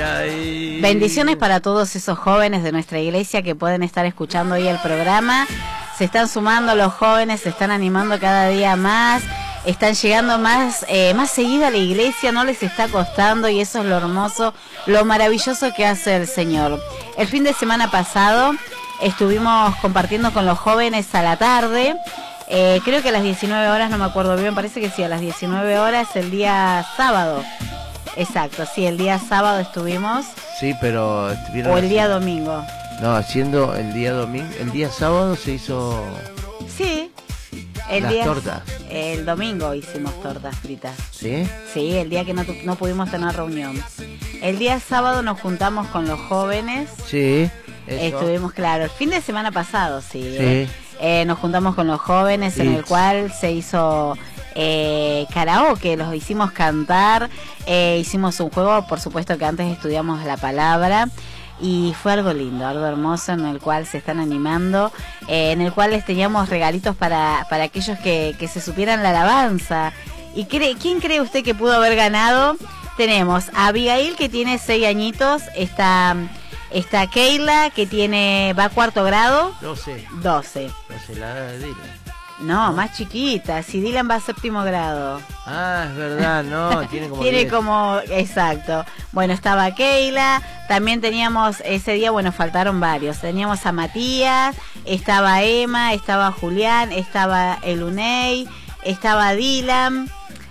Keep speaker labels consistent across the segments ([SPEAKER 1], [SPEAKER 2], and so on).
[SPEAKER 1] ay.
[SPEAKER 2] Bendiciones para todos esos jóvenes de nuestra iglesia que pueden estar escuchando hoy el programa. Se están sumando los jóvenes, se están animando cada día más, están llegando más seguido a la iglesia, no les está costando, y eso es lo hermoso, lo maravilloso que hace el Señor. El fin de semana pasado estuvimos compartiendo con los jóvenes a la tarde, creo que a las 19 horas, no me acuerdo bien, parece que sí, a las 19 horas el día sábado. Exacto, sí, el día sábado estuvimos.
[SPEAKER 1] Sí, pero estuvieron
[SPEAKER 2] o el día domingo.
[SPEAKER 1] No, haciendo el día domingo, el día sábado se hizo.
[SPEAKER 2] Sí.
[SPEAKER 1] Las tortas.
[SPEAKER 2] El domingo hicimos tortas fritas.
[SPEAKER 1] ¿Sí?
[SPEAKER 2] Sí, el día que no pudimos tener reunión. El día sábado nos juntamos con los jóvenes.
[SPEAKER 1] Sí. Eso.
[SPEAKER 2] Estuvimos, claro, el fin de semana pasado, sí.
[SPEAKER 1] Sí.
[SPEAKER 2] Nos juntamos con los jóvenes,
[SPEAKER 1] Sí.
[SPEAKER 2] en el cual se hizo karaoke, los hicimos cantar, hicimos un juego, por supuesto que antes estudiamos la palabra. Y fue algo lindo, algo hermoso, en el cual se están animando, en el cual les teníamos regalitos para aquellos que se supieran la alabanza. ¿Y quién cree usted que pudo haber ganado? Tenemos a Abigail, que tiene 6 añitos, está Keila, que va a 4º grado.
[SPEAKER 1] 12, la edad de Dylan.
[SPEAKER 2] No, más chiquita, si Dylan va a 7º grado.
[SPEAKER 1] Ah, es verdad, no, tiene como
[SPEAKER 2] Tiene
[SPEAKER 1] 10.
[SPEAKER 2] como, exacto. Bueno, estaba Keila, también teníamos ese día, bueno, faltaron varios. Teníamos a Matías, estaba Emma, estaba Julián, estaba Elunei, estaba Dylan.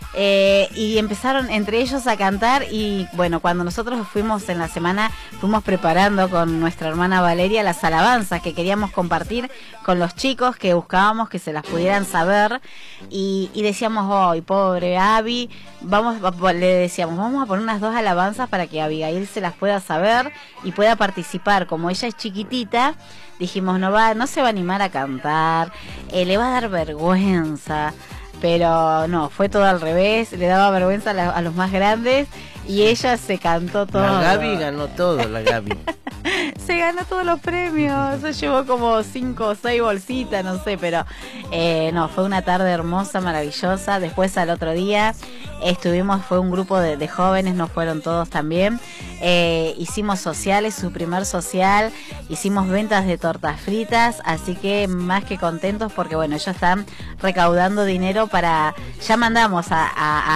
[SPEAKER 2] Y empezaron entre ellos a cantar, y bueno, cuando nosotros fuimos en la semana, fuimos preparando con nuestra hermana Valeria las alabanzas que queríamos compartir con los chicos, que buscábamos que se las pudieran saber, y decíamos, hoy pobre Abby, le decíamos, vamos a poner unas 2 alabanzas para que Abigail se las pueda saber y pueda participar. Como ella es chiquitita, dijimos, no se va a animar a cantar, le va a dar vergüenza. Pero no, fue todo al revés, le daba vergüenza a los más grandes, y ella se cantó todo.
[SPEAKER 1] La Gaby ganó todo, la Gaby.
[SPEAKER 2] Se ganó todos los premios, se llevó como 5 o 6 bolsitas, no sé, pero no, fue una tarde hermosa, maravillosa. Después al otro día fue un grupo de jóvenes, no fueron todos también. Hicimos sociales, su primer social, hicimos ventas de tortas fritas, así que más que contentos, porque bueno, ellos están recaudando dinero ya mandamos a